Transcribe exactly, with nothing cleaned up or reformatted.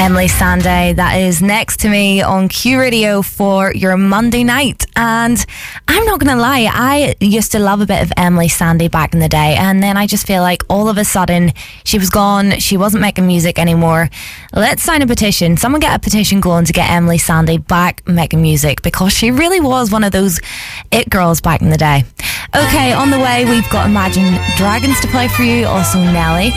Emeli Sandé, that is next to me on Q Radio for your Monday night. And I'm not going to lie, I used to love a bit of Emeli Sandé back in the day, and then I just feel like all of a sudden she was gone, she wasn't making music anymore. Let's sign a petition. Someone get a petition going to get Emeli Sandé back making music, because she really was one of those it girls back in the day. Okay, on the way we've got Imagine Dragons to play for you, also Nelly.